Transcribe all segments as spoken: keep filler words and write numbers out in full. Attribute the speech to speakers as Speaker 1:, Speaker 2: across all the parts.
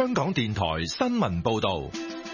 Speaker 1: 香港電台新聞報道。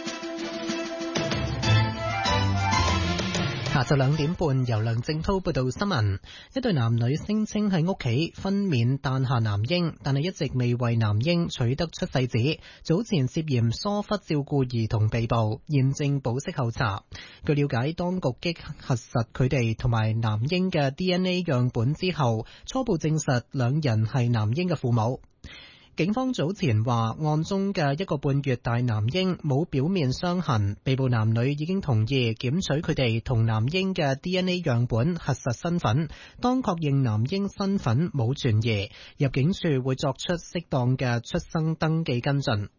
Speaker 2: 下晝兩點半，由梁正濤報道新聞。一對男女聲稱喺屋企分娩誕下男嬰，但係一直未為男嬰取得出世紙。早前涉嫌疏忽照顧兒童被捕，現正保釋候查。據了解，當局經核實佢哋同埋男嬰嘅 D N A 樣本之後，初步證實兩人係男嬰嘅父母。警方早前話，案中嘅一個半月大男嬰冇表面傷痕，被捕男女已經同意檢取佢哋同男嬰嘅 D N A 樣本核實身份。當確認男嬰身份冇存疑，入境處會作出適當嘅出生登記跟進。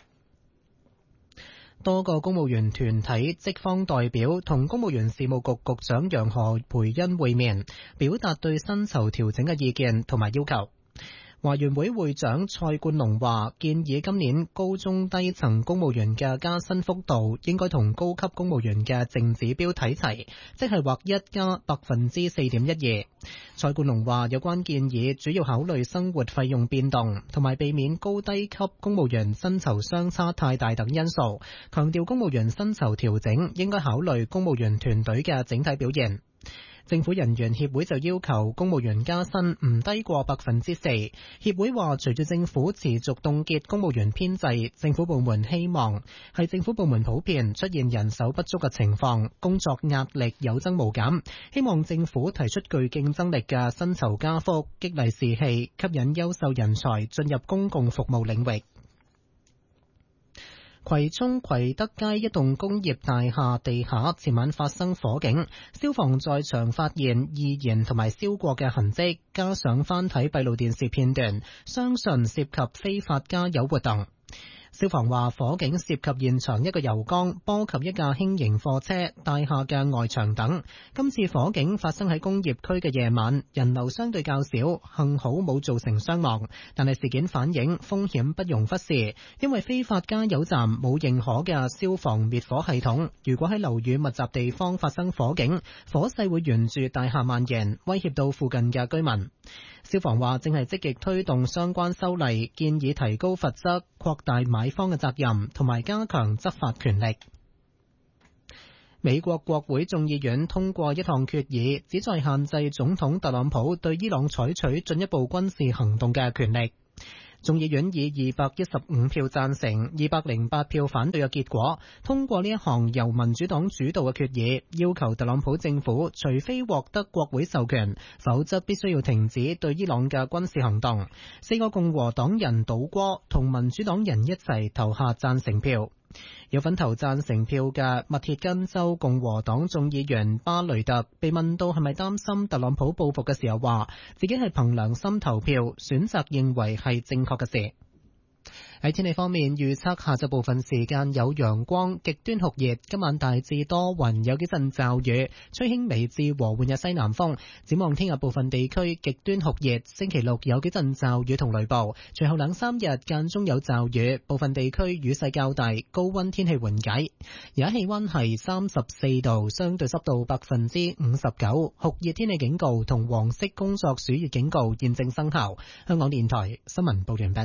Speaker 2: 多個公務員團體職方代表同公務員事務局局長楊何培恩會面，表達對薪酬調整嘅意見同埋要求。華員會會長蔡冠龍話，建議今年高中低層公務員嘅加薪幅度應該同高級公務員嘅淨指標睇齊，即係劃一加百分之四點一二。蔡冠龍話，有關建議主要考慮生活費用變動，同埋避免高低級公務員薪酬相差太大等因素，強調公務員薪酬調整應該考慮公務員團隊嘅整體表現。政府人員協會就要求公務員加薪唔低過百分之四。協會話，隨住政府持續凍結公務員編制，政府部門希望係政府部門普遍出現人手不足嘅情況，工作壓力有增無減。希望政府提出具競爭力嘅薪酬加幅，激勵士氣，吸引優秀人才進入公共服務領域。葵涌葵德街一棟工業大廈地下前晚發生火警，消防在場發現易燃同埋燒過嘅痕跡，加上翻睇閉路電視片段，相信涉及非法加油活動。消防話，火警涉及現場一個油缸，波及一架輕型貨車、大廈嘅外牆等。今次火警發生喺工業區嘅夜晚，人流相對較少，幸好冇造成傷亡。但係事件反映風險不容忽視，因為非法加油站冇認可嘅消防滅火系統。如果喺樓宇密集地方發生火警，火勢會沿住大廈蔓延，威脅到附近嘅居民。消防話正係積極推動相關修例，建議提高罰則、擴大買方嘅責任，同埋加強執法權力。美國國會眾議院通過一項決議，旨在限制總統特朗普對伊朗採取進一步軍事行動嘅權力。眾議院以二百一十五票贊成、二百零八票反對嘅結果，通過呢一項由民主黨主導嘅決議，要求特朗普政府除非獲得國會授權，否則必須要停止對伊朗嘅軍事行動。四個共和黨人倒戈，同民主黨人一齊投下贊成票。有份投贊成票嘅密歇根州共和黨眾議員巴雷特被問到係咪擔心特朗普報復嘅時候，話自己係憑良心投票，選擇認為係正確嘅事。喺天氣方面，預測下晝部分時間有陽光，極端酷熱，今晚大致多雲，有幾陣驟雨，吹輕微至和緩嘅西南風。展望聽日部分地區極端酷熱，星期六有幾陣驟雨同雷暴，隨後兩三日間中有驟雨，部分地區雨勢較大，高溫天氣緩解。而家氣溫係三十四度，相對濕度百分之五十九，酷熱天氣警告同黃色工作暑熱警告現正生效。香港電台新聞報完畢。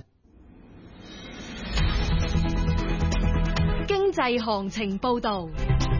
Speaker 3: 經濟行情報道。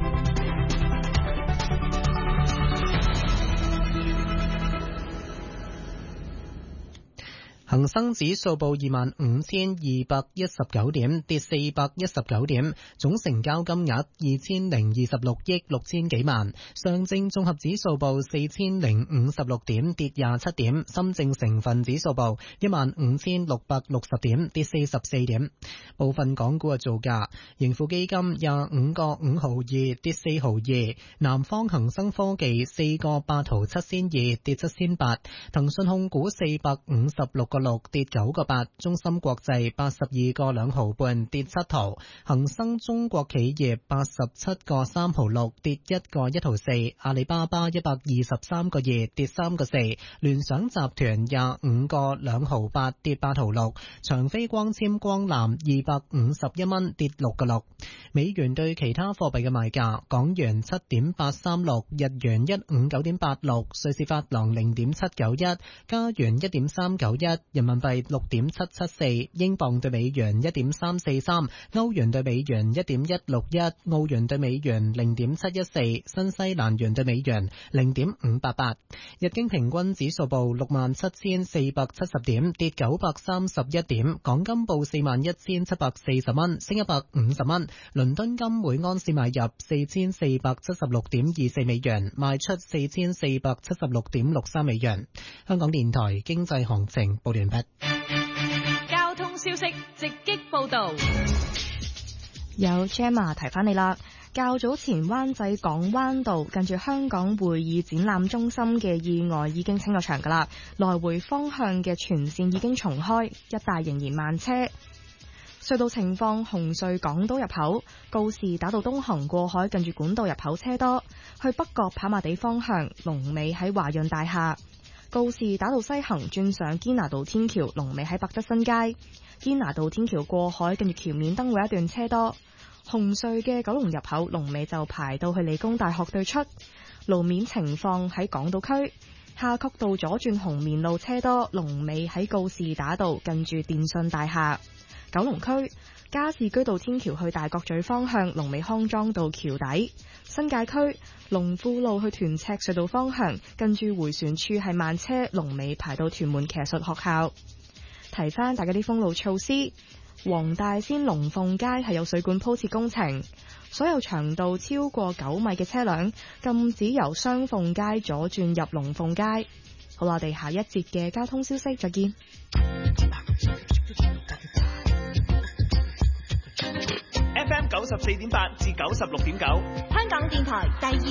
Speaker 2: 恒生指數報二萬五千二百一十九點，跌四百一十九點，總成交金額二千零二十六億六千幾萬。上證綜合指數報四千零五十六點，跌廿七點。深證成分指數報一萬五千六百六十點，跌四十四點。部分港股嘅造價，盈富基金廿五個五毫二，跌四毫二。南方恒生科技四個八毫七仙二，跌七仙八。騰訊控股四百五十六個六，跌九個八。中芯國際八十二個兩毫半，跌七毫。恒生中國企業八十七個三毫六，跌一個一毫四。阿里巴巴一百二十三個二，跌三個四。聯想集團廿五個兩毫八，跌八毫六。長飛光纖光纜二百五十一蚊，跌六個六。美元對其他貨幣嘅賣價：港元七點八三六，日元一五九點八六，瑞士法郎零點七九一，加元一點三九一， 人民幣六點七七四，英鎊對美元一點三四三，歐元對美元一點一六一，澳元對美元零點七一四，新西蘭元對美元零點五八八。日經平均指數報六萬七千四百七十點，跌九百三十一點。港金報四萬一千七百四十蚊，升一百五十蚊。倫敦金每安士買入四千四百七十六點二四美元，賣出四千四百七十六點六三美元。香港電台經濟行情報完畢。
Speaker 3: 交通消息直擊報道。
Speaker 4: 有 Gemma 提翻你啦，較早前灣仔港灣道近住香港會議展覽中心嘅意外已經清咗場噶啦，來回方向嘅全線已經重開，一帶仍然慢車。隧道情況，紅隧港島入口告士打道東行過海近住管道入口車多，去北角跑馬地方向龍尾喺華潤大廈。告士打道西行轉上堅拿道天橋，龍尾喺百德新街。堅拿道天橋過海跟住橋面燈會一段車多。紅隧嘅九龍入口龍尾就排到去理工大學對出。路面情況喺港島區夏慤道左轉紅棉路車多，龍尾喺告士打道近住電信大廈。九龍區加士居道天橋去大角咀方向龍尾康莊道橋底。新界區龍富路去屯赤隧道方向近住回旋處係慢車，龍尾排到屯門騎術學校。提翻大家啲封路措施，黃大仙龍鳳街係有水管鋪設工程，所有長度超過九米嘅車輛禁止由雙鳳街左轉入龍鳳街。好啦，我哋下一節嘅交通消息再見。
Speaker 5: F M 九十四點八至九十六點九，
Speaker 3: 香港電台第二